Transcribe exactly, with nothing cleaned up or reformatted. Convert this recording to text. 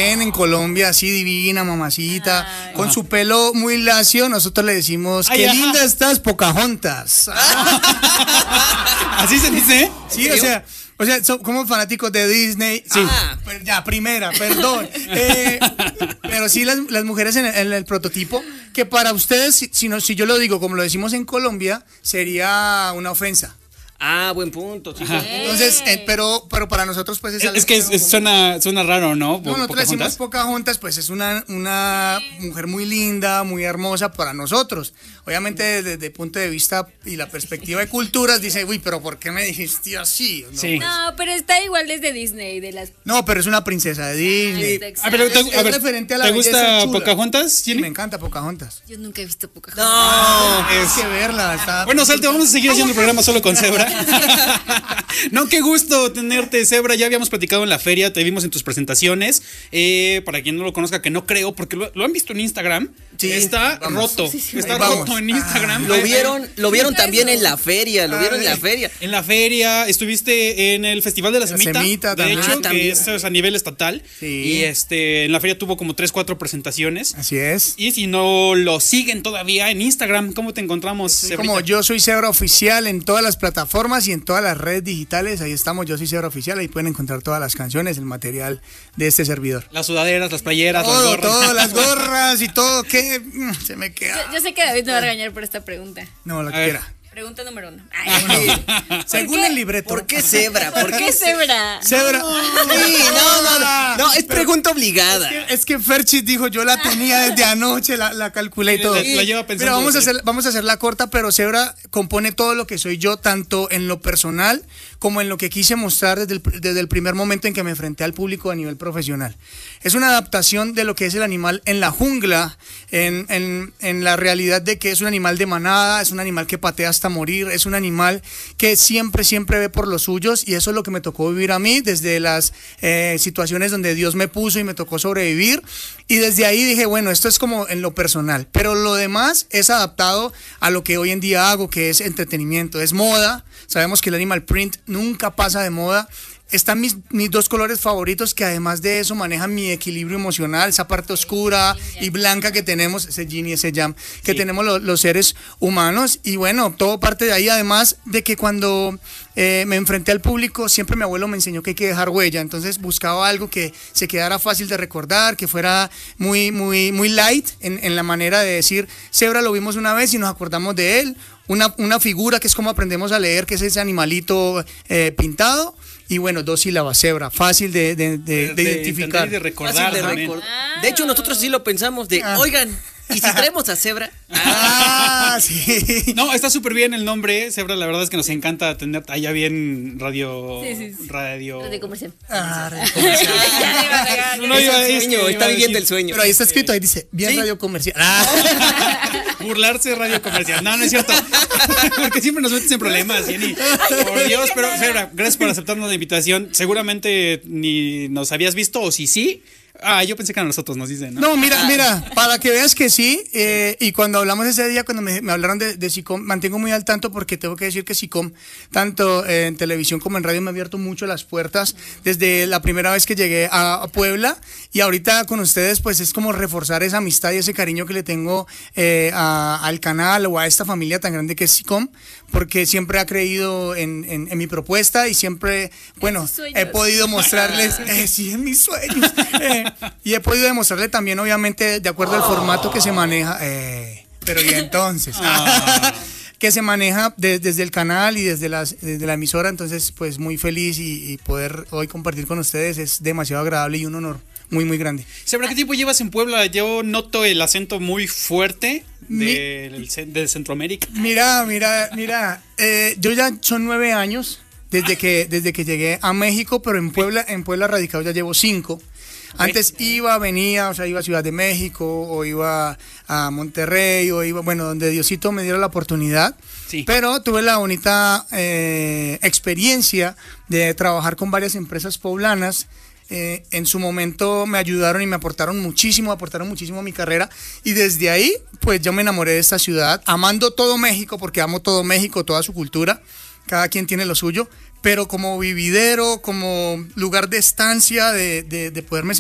ven en Colombia así divina, mamacita, ay, con su pelo muy lacio, nosotros le decimos, ay, qué ajá. linda estás, Pocahontas. ¿Así se dice? Sí, o sea, o sea, so, como fanáticos de Disney. Sí. Ah, pues ya, primera, perdón. Eh, pero sí, las, las mujeres en el, en el prototipo, que para ustedes, si, si, no, si yo lo digo como lo decimos en Colombia, sería una ofensa. Ah, buen punto. Sí, entonces, eh, pero, pero para nosotros, pues es algo es que es, es, suena, suena raro, ¿no? No, nosotros decimos Pocahontas, pues es una, una mujer muy linda, muy hermosa para nosotros. Obviamente, desde, desde el punto de vista y la perspectiva de culturas, dice, uy, pero ¿por qué me dijiste así? No, sí. pues. no pero está igual desde Disney. De las... No, pero es una princesa de Disney. Ah, ah, pero te, es, a ver, referente a la ¿te gusta Pocahontas? Sí, me encanta Pocahontas. Yo nunca he visto Pocahontas. No, no es que verla. Está... Bueno, Salte, vamos a seguir haciendo el programa solo con Zebra. No, qué gusto tenerte, Zebra. Ya habíamos platicado en la feria, te vimos en tus presentaciones. Eh, para quien no lo conozca, que no creo, porque lo, lo han visto en Instagram. Sí, está vamos. roto. Sí, sí, sí. Está vamos. roto en Instagram. Ah, lo vieron, lo vieron también en la feria. Lo vieron en la feria. En la feria, estuviste en el Festival de la Semita. La semita de hecho, ah, que es, es a nivel estatal. Sí. Y este, en la feria tuvo como tres, cuatro presentaciones. Así es. Y si no lo siguen todavía en Instagram, ¿cómo te encontramos? Sí, como Yo Soy Zebra Oficial en todas las plataformas y en todas las redes digitales. Ahí estamos, Yo Soy Zebra Oficial. Ahí pueden encontrar todas las canciones, el material de este servidor. Las sudaderas, las playeras, todo, las gorras. Todo, las gorras y todo. Que se me queda. Yo, yo sé que David me va a regañar por esta pregunta. No, lo que quiera. Pregunta número uno. Ay, no. Según el libreto. ¿Por qué Zebra? ¿Por qué Zebra? Zebra. No, sí, no, no, no. No, es pregunta obligada. Es que, es que Ferchis dijo, yo la tenía desde anoche, la, la calculé y todo. La, la lleva pensando. Pero vamos a, hacer, vamos a hacerla corta, pero Zebra compone todo lo que soy yo, tanto en lo personal como en lo que quise mostrar desde el, desde el primer momento en que me enfrenté al público a nivel profesional. Es una adaptación de lo que es el animal en la jungla, en, en, en la realidad de que es un animal de manada, es un animal que patea hasta morir, es un animal que siempre, siempre ve por los suyos, y eso es lo que me tocó vivir a mí desde las eh, situaciones donde Dios me puso y me tocó sobrevivir, y desde ahí dije, bueno, esto es como en lo personal, pero lo demás es adaptado a lo que hoy en día hago, que es entretenimiento, es moda. Sabemos que el animal print nunca pasa de moda. Están mis, mis dos colores favoritos, que además de eso manejan mi equilibrio emocional, esa parte oscura y blanca que tenemos, ese yin y ese yang, que sí. tenemos lo, los seres humanos. Y bueno, todo parte de ahí, además de que cuando eh, me enfrenté al público, siempre mi abuelo me enseñó que hay que dejar huella. Entonces buscaba algo que se quedara fácil de recordar, que fuera muy, muy, muy light en, en la manera de decir, Zebra lo vimos una vez y nos acordamos de él. Una, una figura que es como aprendemos a leer, que es ese animalito eh, pintado. Y bueno, dos sílabas, Zebra, fácil de, de, de, de, de identificar. Y de recordar. De, recordar. Ah. De hecho, nosotros sí lo pensamos de, ah. oigan, ¿y si traemos a Zebra? Ah, sí. No, está súper bien el nombre, Zebra. La verdad es que nos encanta tener allá bien radio. Sí, sí, sí. Radio. Radio comercial. Ah, radio comercial. no, no, iba, el sueño, está viviendo el sueño. Pero ahí está escrito, ahí dice, bien ¿sí? Radio comercial. Ah. Burlarse de radio comercial. No, no es cierto. Porque siempre nos metes en problemas, Jenny. Por Dios, pero Zebra, gracias por aceptarnos la invitación. Seguramente ni nos habías visto, o si sí. Ah, yo pensé que a nosotros nos dicen, ¿no? No, mira, mira, para que veas que sí, eh, y cuando hablamos ese día, cuando me, me hablaron de, de SICOM, mantengo muy al tanto, porque tengo que decir que SICOM, tanto eh, en televisión como en radio, me ha abierto mucho las puertas desde la primera vez que llegué a, a Puebla, y ahorita con ustedes, pues es como reforzar esa amistad y ese cariño que le tengo eh, a, al canal o a esta familia tan grande que es SICOM, porque siempre ha creído en, en, en mi propuesta y siempre, bueno, he podido mostrarles, eh, sí, en mis sueños, eh, y he podido demostrarle también, obviamente, de acuerdo al formato que se maneja, eh, pero y entonces, que se maneja de, desde el canal y desde, las, desde la emisora, entonces pues muy feliz y, y poder hoy compartir con ustedes es demasiado agradable y un honor muy, muy grande. ¿Sabrá qué tiempo llevas en Puebla? Yo noto el acento muy fuerte de, Mi, de Centroamérica. Mira, mira, mira, eh, yo ya son nueve años desde que, desde que llegué a México, pero en Puebla, en Puebla radicado ya llevo cinco. Antes iba, venía, o sea, iba a Ciudad de México, o iba a Monterrey, o iba, bueno, donde Diosito me diera la oportunidad. Sí. Pero tuve la bonita eh, experiencia de trabajar con varias empresas poblanas. Eh, en su momento me ayudaron y me aportaron muchísimo, aportaron muchísimo a mi carrera. Y desde ahí, pues yo me enamoré de esta ciudad, amando todo México, porque amo todo México, toda su cultura. Cada quien tiene lo suyo. Pero como vividero, como lugar de estancia, de, de, de poderme sentir